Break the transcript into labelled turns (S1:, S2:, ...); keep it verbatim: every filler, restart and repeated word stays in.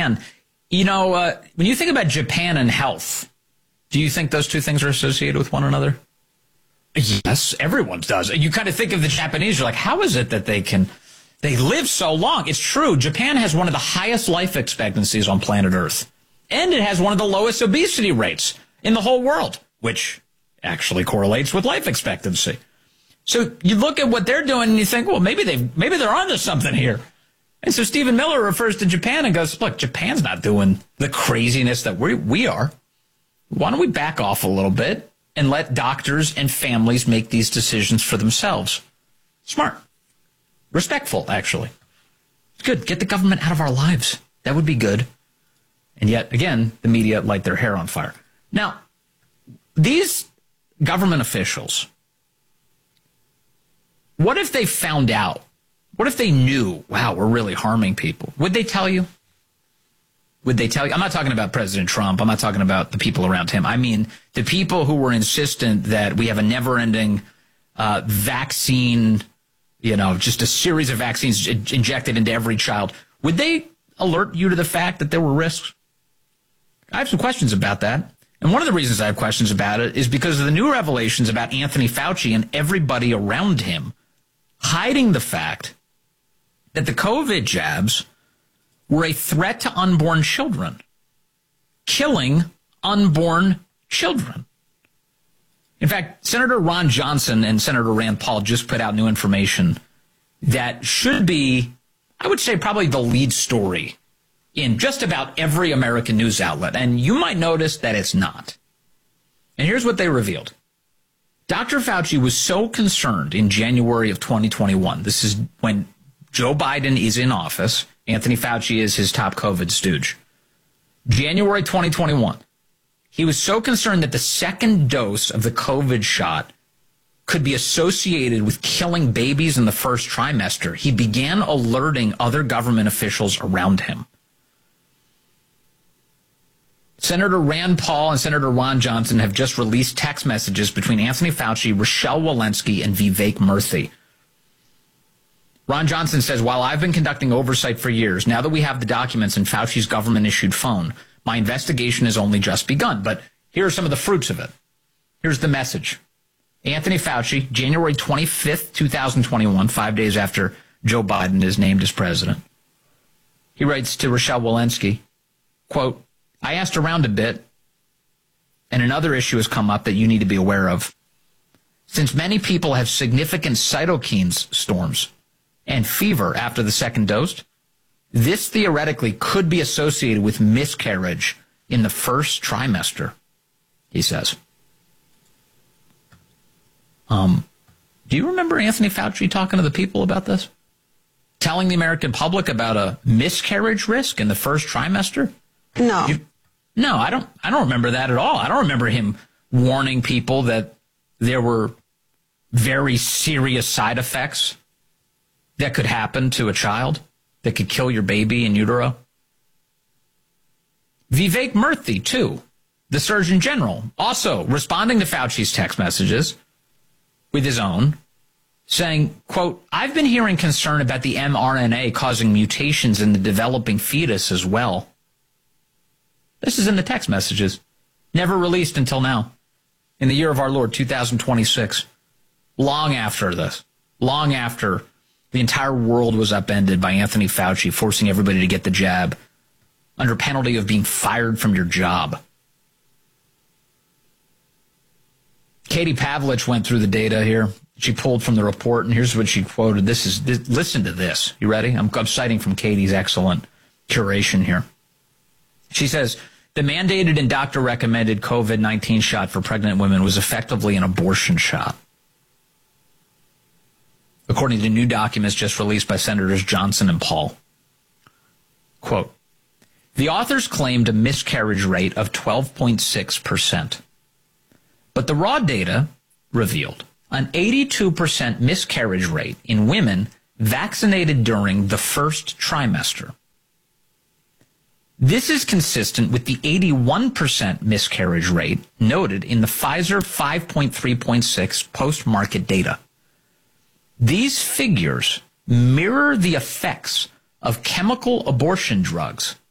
S1: Japan. You know, uh, when you think about Japan and health, do you think those two things are associated with one another? Yes, everyone does. You kind of think of the Japanese, you're like, how is it that they can, they live so long? It's true. Japan has one of the highest life expectancies on planet Earth. And it has one of the lowest obesity rates in the whole world, which actually correlates with life expectancy. So you look at what they're doing and you think, well, maybe they maybe they're onto something here. And so Stephen Miller refers to Japan and goes, look, Japan's not doing the craziness that we we are. Why don't we back off a little bit and let doctors and families make these decisions for themselves? Smart. Respectful, actually. It's good. Get the government out of our lives. That would be good. And yet, again, the media light their hair on fire. Now, these government officials, what if they found out? What if they knew, wow, we're really harming people? Would they tell you? Would they tell you? I'm not talking about President Trump. I'm not talking about the people around him. I mean, the people who were insistent that we have a never-ending uh, vaccine, you know, just a series of vaccines injected into every child. Would they alert you to the fact that there were risks? I have some questions about that. And one of the reasons I have questions about it is because of the new revelations about Anthony Fauci and everybody around him hiding the fact that the COVID jabs were a threat to unborn children, killing unborn children. In fact, Senator Ron Johnson and Senator Rand Paul just put out new information that should be, I would say, probably the lead story in just about every American news outlet. And you might notice that it's not. And here's what they revealed. Doctor Fauci was so concerned in January of twenty twenty-one. This is when Joe Biden is in office. Anthony Fauci is his top COVID stooge. January twenty twenty-one. He was so concerned that the second dose of the COVID shot could be associated with killing babies in the first trimester. He began alerting other government officials around him. Senator Rand Paul and Senator Ron Johnson have just released text messages between Anthony Fauci, Rochelle Walensky, and Vivek Murthy. Ron Johnson says, while I've been conducting oversight for years, now that we have the documents in Fauci's government-issued phone, my investigation has only just begun. But here are some of the fruits of it. Here's the message. Anthony Fauci, January twenty-fifth, two thousand twenty-one, five days after Joe Biden is named as president. He writes to Rochelle Walensky, quote, I asked around a bit, and another issue has come up that you need to be aware of. Since many people have significant cytokines storms and fever after the second dose, this theoretically could be associated with miscarriage in the first trimester, he says. Um, do you remember Anthony Fauci talking to the people about this? Telling the American public about a miscarriage risk in the first trimester?
S2: No.
S1: You, no, I don't I don't remember that at all. I don't remember him warning people that there were very serious side effects that could happen to a child, that could kill your baby in utero. Vivek Murthy, too, the Surgeon General, also responding to Fauci's text messages with his own, saying, quote, I've been hearing concern about the mRNA causing mutations in the developing fetus as well. This is in the text messages, never released until now, in the year of our Lord, two thousand twenty-six, long after this, long after the entire world was upended by Anthony Fauci forcing everybody to get the jab under penalty of being fired from your job. Katie Pavlich went through the data here. She pulled from the report, and here's what she quoted. This is this, listen to this. You ready? I'm, I'm citing from Katie's excellent curation here. She says, the mandated and doctor-recommended COVID nineteen shot for pregnant women was effectively an abortion shot, according to new documents just released by Senators Johnson and Paul. Quote, the authors claimed a miscarriage rate of twelve point six percent, but the raw data revealed an eighty-two percent miscarriage rate in women vaccinated during the first trimester. This is consistent with the eighty-one percent miscarriage rate noted in the Pfizer five point three point six post-market data. These figures mirror the effects of chemical abortion drugs